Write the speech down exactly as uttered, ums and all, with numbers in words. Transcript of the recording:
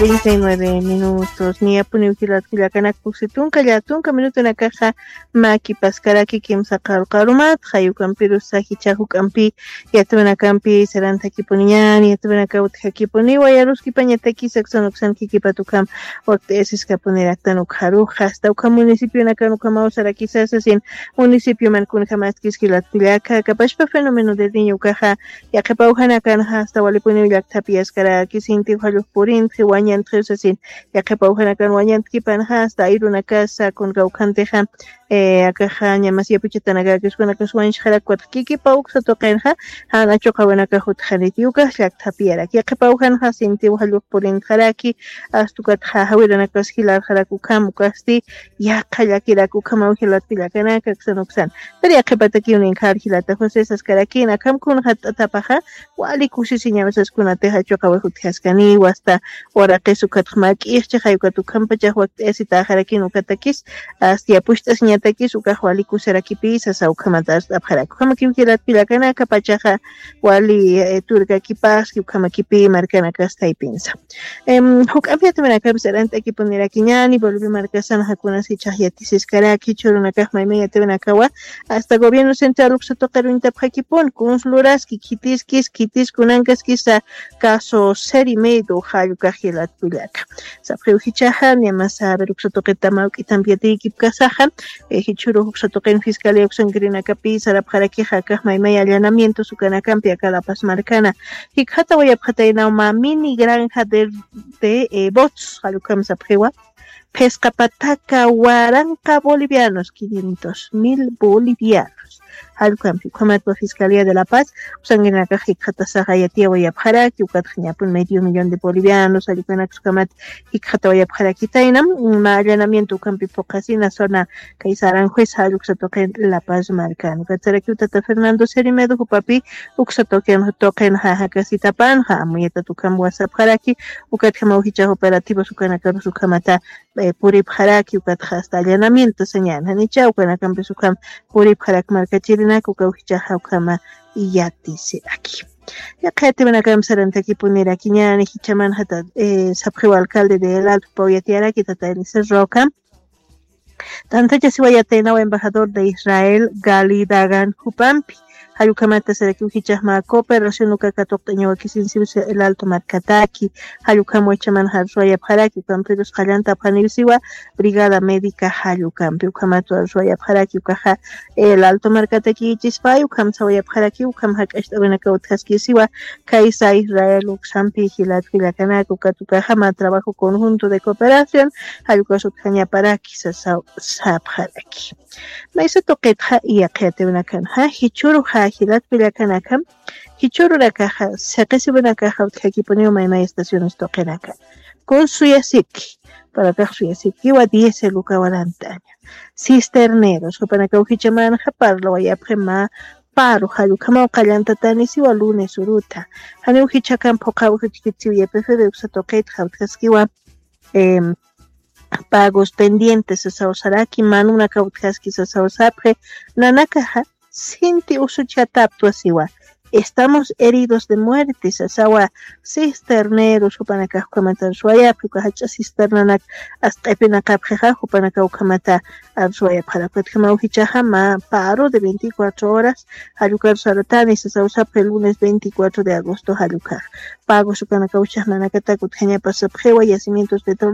treinta y nueve minutos. Ni apuni ukilat kilakanak puksitunka llatunka minuto na caja maki paskaraki kim sakal karumat hayukan pirus sahi chahuk ampi yatuna kampi seranta kipunian yatuna kaut hakipuni wayaruski pañataki saxonoksan kikipatukam ortesis kapuniractanuk haruja hasta ukam municipio na kanukama osaraquisa sin municipio mankun kamaskis kilat kilaka kapashpa fenómeno de niño caja yakapauhana kanja hasta walipuni yaktapi askara kisinti haluk purin wañan tres así ya que paujana kan wañan kipan hasta ir una casa con gaucanteja eh acá llamas ya puchetanaga que es una casa wan shara kwat kiki pauk sa tokenja ana choka wana ka hut khanitiuka yak tapiera ya que paujan ha sinti haluk purin kharaki astukat ha hawirana kas hilar kharaku kam kasti ya khaya kira ku kama hilat pilakana ka sanoksan pero ya que pataki un inkar hilata jose saskaraki na kam kun hat tapaja wali kusi siñamas kuna teja choka hut haskani wasta ora que su katmak irche hayukatu kampacha waqt esita harakin ukatakis hasta pushtas ñatakis ukahwali kusaraki pisa sa ukamatas abharaku kamakim kilat pilakana kapachaja wali turka kipas ukamakipi marcana kasta y pinsa em hukapia tamana kapsaranta ekiponera kiñani volvi marcasan hakuna si chahyatis karaki choruna kahmay meya tamana kawa hasta gobierno central uksotoqaru intapjakipon kunsluraski kitiskis kitis kunankas kisa caso seri medo hayuka hilat pilaka sapre hichaja ni masa beruksotoqeta mauki tampiati kipkasaja hichuru uksotoqen fiscalía uksangrina kapi sarap haraki haka maymay allanamiento sukana kampia kalapas marcana hikata wayapjataina ma mini granja de de eh, bots halukam saprewa pesca pataca waranca bolivianos quinientos mil bolivianos al campo comercio Fiscalía de la Paz usangena caja hikata sahayatia wayapjara que ukatjñapun medio millón de bolivianos alipana kuskamat hikata wayapjara kitainam un allanamiento campi pocasina zona kaisaran juez haluksatoquen La Paz marcano katsaraki utata Fernando Serimedo hupapi uksatoquen toquen jaja kasitapan ha muyeta tukam WhatsApp jaraki ukatjama uhicha operativos ukanakaru sukamata purip jaraki ukatja hasta allanamiento señal hanicha ukanakam sukam purip jarak markachirina kukauhicha haukama iyatise aquí. Ya que te van a cambiar aquí poner aquí ñani hichaman hata eh sabjo alcalde de El Alto Pauyatiara que tata en ese roca. Tanto ya se vaya tena o embajador de Israel Gali Dagan Hupampi. Hayukamata seraki uhichahma cooperación uka katokteño kisinsiu El Alto Marcataki hayukamo echaman harsuaya pharaki camperos jalanta panirsiwa brigada médica hayukampi ukamato harsuaya pharaki ukaja El Alto Marcataki chispai ukamsawaya pharaki ukam hakashtabena kauthaskisiwa kaisa Israel uksampi hilat filakanak ukatukaja ma trabajo conjunto de cooperación hayukasut kanya paraki sa sapharaki maisa toqetja iyaqyatebena kanha hichuru hilat pilakanakam hichuru rakaja saqisibuna kaja utjakiponiu maymay estaciones toqenaka con suyasiki para kaj suyasiki wa diesel ukawarantaña cisterneros upanaka uhichaman haparlo wayapjema paro hayukama uqallantatani siwa lunes uruta hani uhichakan poqa uhichkitsiu yepefe de usatoqetja utjaskiwa em pagos pendientes sausaraki manuna kautjaski sausapre nanakaja Sinti usuchataptu asiwa. Estamos heridos de muerte, sasawa cisterneros upanaka ukamata suaya pukahacha cisternanak hasta epinaka pjeja upanaka ukamata suaya para petkama uhichaja ma paro de veinticuatro horas halukar saratani sasausa el lunes veinticuatro de agosto halukar. Pagos upanaka uchajmanaka takut genia pasapjewa yacimientos petroleros